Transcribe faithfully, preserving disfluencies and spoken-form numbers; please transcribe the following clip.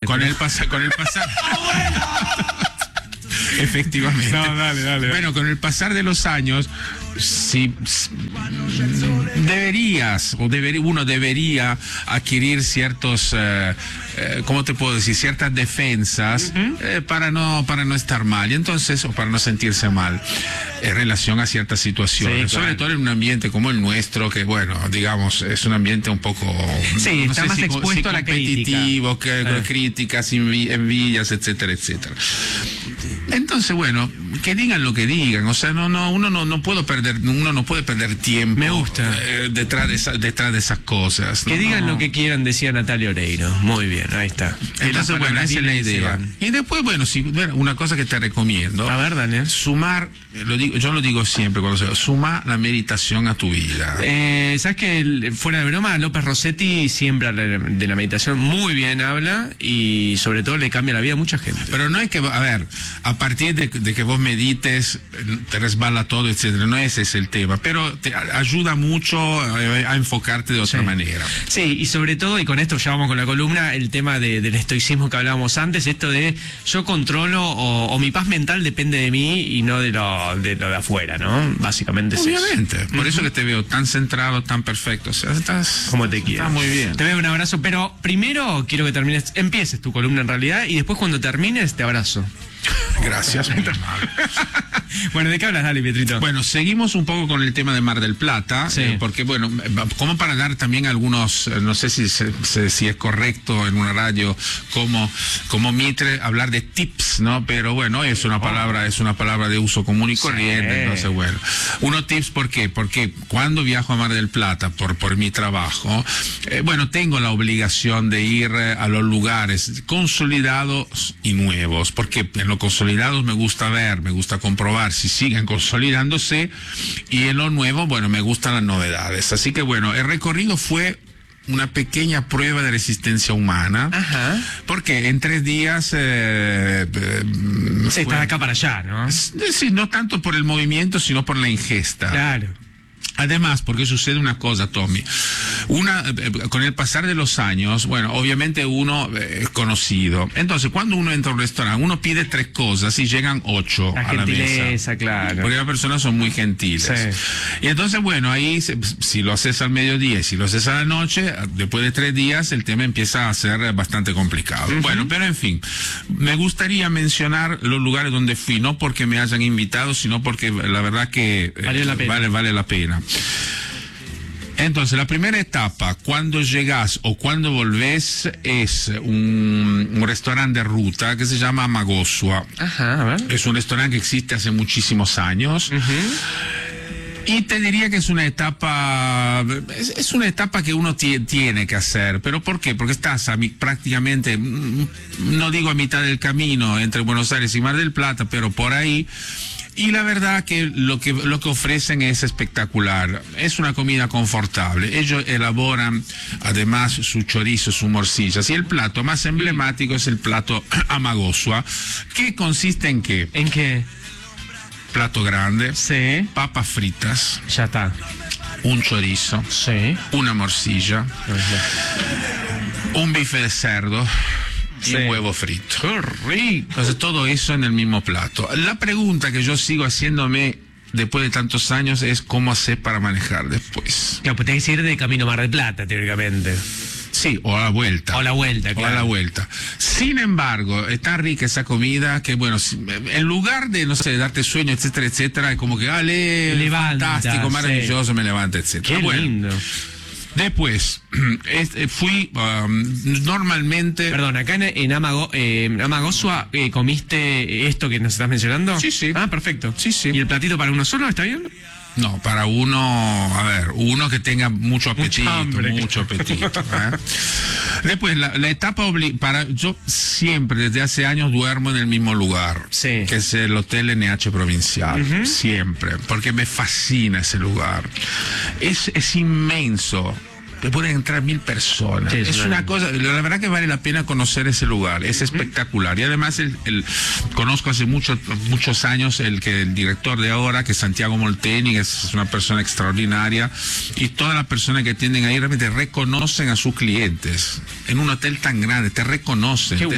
con el, pasa, con el pasar... Efectivamente. No, dale, dale. Bueno, con el pasar de los años, si, si deberías, o deber, uno debería adquirir ciertos, eh, eh, ¿cómo te puedo decir? Ciertas defensas uh-huh. eh, para no para no estar mal, y entonces, o para no sentirse mal en relación a ciertas situaciones, sí, sobre claro. todo en un ambiente como el nuestro, que bueno, digamos, es un ambiente un poco, sí, no está sé más si, expuesto si a la competitivo, crítica. que, ah. críticas, envidias, etcétera, etcétera. Entonces, bueno, que digan lo que digan, o sea, no, no, uno no, no puedo perder, uno no puede perder tiempo. Me gusta eh, detrás de esa, detrás de esas cosas. Que ¿no? digan no. lo que quieran, decía Natalia Oreiro. Muy bien, ahí está. Entonces, bueno, esa es la idea. Y después, bueno, si, bueno, una cosa que te recomiendo. A ver, Daniel. Sumar, lo digo, yo lo digo siempre cuando se suma la meditación a tu vida. Eh, ¿Sabes que fuera de broma, López Rossetti siempre de la meditación muy bien habla y sobre todo le cambia la vida a mucha gente? Pero no hay que, a ver, a partir de, de que vos medites, te resbala todo, etcétera. No ese es el tema, pero te ayuda mucho a, a enfocarte de otra sí. manera. Sí, y sobre todo, y con esto ya vamos con la columna, el tema de, del estoicismo que hablábamos antes, esto de yo controlo o, o mi paz mental depende de mí y no de lo de, lo de afuera, ¿no? Básicamente es Obviamente, eso. por uh-huh. eso que te veo tan centrado, tan perfecto, o sea, estás... Como te quiero. Está muy bien. Te veo, un abrazo, pero primero quiero que termines, empieces tu columna en realidad, y después cuando termines te abrazo. Gracias. Bueno, ¿de qué hablas? Dale, Pietrito. Bueno, seguimos un poco con el tema de Mar del Plata, sí. eh, porque bueno, como para dar también algunos, no sé si, si, si es correcto en una radio como, como Mitre hablar de tips, ¿no? Pero bueno, es una palabra, es una palabra de uso común y corriente, sí. Entonces bueno, unos tips, ¿por qué? Porque cuando viajo a Mar del Plata por, por mi trabajo, eh, bueno, tengo la obligación de ir a los lugares consolidados y nuevos, porque en los consolidados me gusta ver, me gusta comprobar si siguen consolidándose, y en lo nuevo, bueno, me gustan las novedades. Así que bueno, el recorrido fue una pequeña prueba de resistencia humana. Ajá. Porque en tres días eh, eh, sí, está de acá para allá, ¿no? Sí, no tanto por el movimiento, sino por la ingesta. Claro. Además, porque sucede una cosa, Tommy, una, eh, con el pasar de los años, bueno, obviamente uno eh, es conocido, entonces cuando uno entra a un restaurante, uno pide tres cosas y llegan ocho la a la mesa, claro, porque las personas son muy gentiles, sí. Y entonces bueno, ahí se, si lo haces al mediodía y si lo haces a la noche, después de tres días el tema empieza a ser bastante complicado. Uh-huh. Bueno, pero en fin, me gustaría mencionar los lugares donde fui, no porque me hayan invitado, sino porque la verdad que eh, vale, la pena. vale, vale la pena. Entonces, la primera etapa, cuando llegas o cuando volvés, es un, un restaurante de ruta que se llama Amagosua. Ajá, a ver. Es un restaurante que existe hace muchísimos años. Uh-huh. Y te diría que es una etapa, es, es una etapa que uno t- tiene que hacer. ¿Pero por qué? Porque estás a mi, prácticamente, no digo a mitad del camino entre Buenos Aires y Mar del Plata, pero por ahí. Y la verdad que lo que lo que ofrecen es espectacular. Es una comida confortable. Ellos elaboran además su chorizo, su morcillas. Y el plato más emblemático es el plato Amagosua. ¿Qué consiste en qué? ¿En qué? Plato grande. Sí. Papas fritas. Ya está. Un chorizo. Sí. Una morcilla. Un bife de cerdo. Y sí. Un huevo frito. ¡Qué rico! Entonces todo eso en el mismo plato. La pregunta que yo sigo haciéndome después de tantos años es cómo hacer para manejar después. Claro, pues tenés que ir de camino a Mar del Plata, teóricamente. Sí, o a la vuelta. O a la vuelta, claro. O a la vuelta. Sin embargo, es tan rica esa comida que, bueno, en lugar de, no sé, darte sueño, etcétera, etcétera, es como que, dale, levanta, fantástico, maravilloso, sí. Me levanta, etcétera. Qué bueno, lindo. Después, este, fui um, normalmente... Perdón, acá en, en, Amago, eh, en Amagosua eh, comiste esto que nos estás mencionando. Sí, sí. Ah, perfecto. Sí, sí. ¿Y el platito para uno solo está bien? No, para uno, a ver, uno que tenga mucho apetito, hambre, mucho apetito. ¿eh? Después, la, la etapa obli- para yo siempre, desde hace años, duermo en el mismo lugar, sí. Que es el Hotel N H Provincial, uh-huh. Siempre, porque me fascina ese lugar. Es, es inmenso. Que pueden entrar mil personas. Sí, es una bien. cosa, la verdad que vale la pena conocer ese lugar, es espectacular. Y además el, el conozco hace muchos muchos años el que el director de ahora, que es Santiago Molteni, que es una persona extraordinaria, y todas las personas que atienden ahí realmente reconocen a sus clientes. En un hotel tan grande, te reconocen. Qué